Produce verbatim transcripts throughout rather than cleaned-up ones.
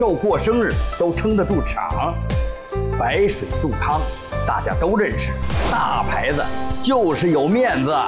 肉过生日都撑得住场。白水杜康，大家都认识，大牌子就是有面子。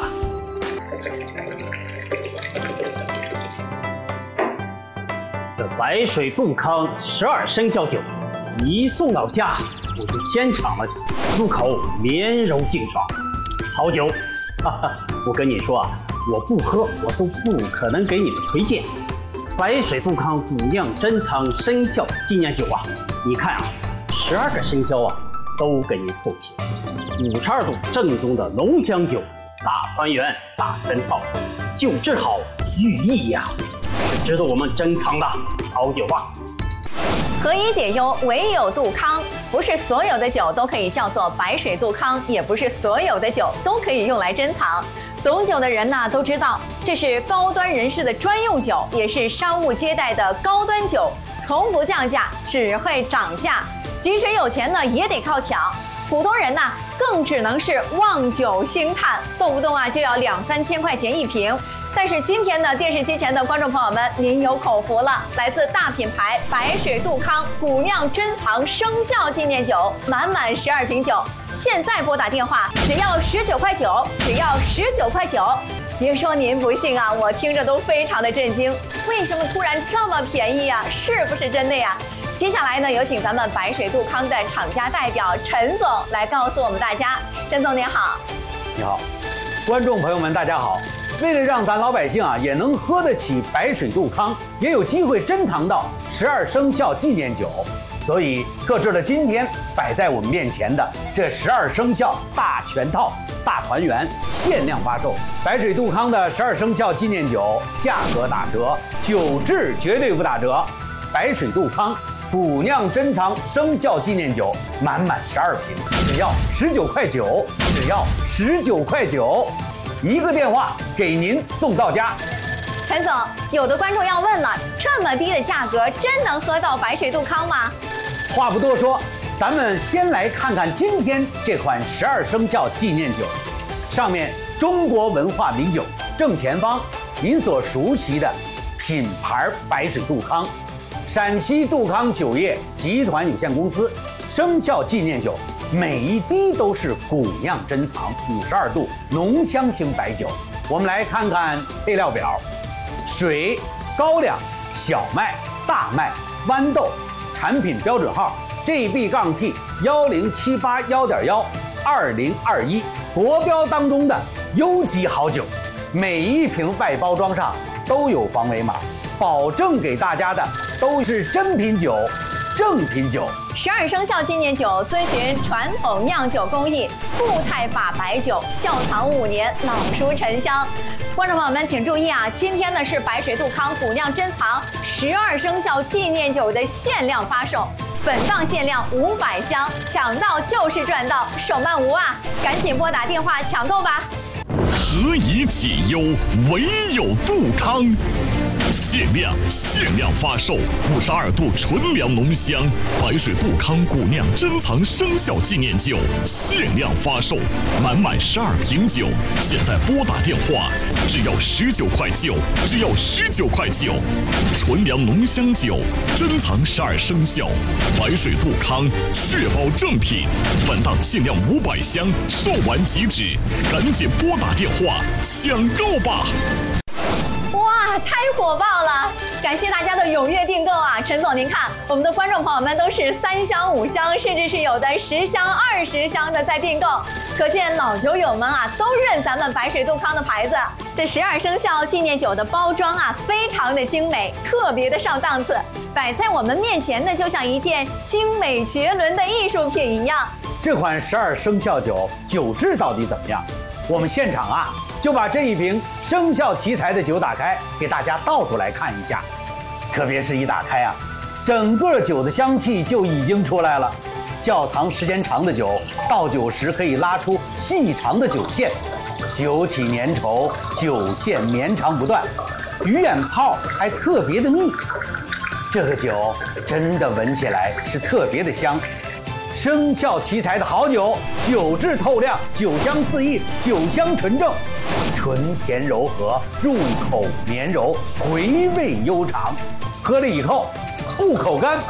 这白水杜康十二生肖酒，一送到家，我就先尝了，入口绵柔净爽，好酒。哈哈，我跟你说啊，我不喝，我都不可能给你们推荐。白水杜康古酿珍藏生肖纪念酒啊，你看啊，十二个生肖啊都给你凑齐，五十二度正宗的浓香酒，大团圆大珍套，酒质好，寓意呀、啊，是值得我们珍藏的好酒啊。 何以解忧，唯有杜康。不是所有的酒都可以叫做白水杜康，也不是所有的酒都可以用来珍藏。懂酒的人呢都知道，这是高端人士的专用酒，也是商务接待的高端酒，从不降价，只会涨价。即使有钱呢，也得靠抢。普通人呢，更只能是望酒兴叹，动不动啊就要两三千块钱一瓶。但是今天呢，电视机前的观众朋友们，您有口福了！来自大品牌白水杜康古酿珍藏生肖纪念酒，满满十二瓶酒，现在拨打电话只要十九块九，只要十九块九。别说您不信啊，我听着都非常的震惊，为什么突然这么便宜啊？是不是真的呀？接下来呢，有请咱们白水杜康的厂家代表陈总来告诉我们大家。陈总您好。 你好，观众朋友们大家好。为了让咱老百姓啊也能喝得起白水杜康，也有机会珍藏到十二生肖纪念酒，所以特制了今天摆在我们面前的这十二生肖大全套大团圆限量发售。白水杜康的十二生肖纪念酒价格打折，酒质绝对不打折。白水杜康古酿珍藏生肖纪念酒满满十二瓶，只要十九块九，只要十九块九。一个电话给您送到家。 陈总，有的观众要问了，这么低的价格真能喝到白水杜康吗？ 话不多说，咱们先来看看今天这款十二生肖纪念酒。上面中国文化名酒正前方，您所熟悉的品牌白水杜康，陕西杜康酒业集团有限公司生肖纪念酒，每一滴都是古酿珍藏五十二度浓香型白酒。我们来看看配料表：水、高粱、小麦、大麦、豌豆，产品标准号 G B T 幺零七八幺点幺二零二一，国标当中的优级好酒。每一瓶外包装上都有防伪码，保证给大家的都是真品酒。正品酒， 十二生肖纪念酒遵循传统酿酒工艺，固态法白酒，窖藏五年，老熟沉香。观众朋友们请注意啊，今天呢是白水杜康古酿珍藏十二生肖纪念酒的限量发售，本档限量五百箱，抢到就是赚到，手慢无啊！赶紧拨打电话抢购吧。 何以解忧，唯有杜康。限量限量发售五十二度纯粮浓香白水杜康古酿珍藏生肖纪念酒，限量发售，满满十二瓶酒，现在拨打电话只要十九块九，只要十九块九，纯粮浓香酒，珍藏十二生肖，白水杜康，确保正品。本档限量五百箱，售完即止，赶紧拨打电话抢购吧！ 哇，太火爆了！感谢大家的踊跃订购啊！陈总，您看，我们的观众朋友们都是三箱、五箱，甚至是有的十箱、二十箱的在订购，可见老酒友们啊都认咱们白水杜康的牌子。这十二生肖纪念酒的包装啊，非常的精美，特别的上档次，摆在我们面前呢，就像一件精美绝伦的艺术品一样。 这款十二生肖酒酒质到底怎么样？我们现场啊就把这一瓶生肖题材的酒打开，给大家倒出来看一下。特别是一打开啊，整个酒的香气就已经出来了。窖藏时间长的酒，倒酒时可以拉出细长的酒线，酒体粘稠，酒线绵长不断，鱼眼泡还特别的密。这个酒真的闻起来是特别的香。生肖题材的好酒，酒质透亮，酒香四溢，酒香纯正，醇甜柔和，入口绵柔，回味悠长。喝了以后不口干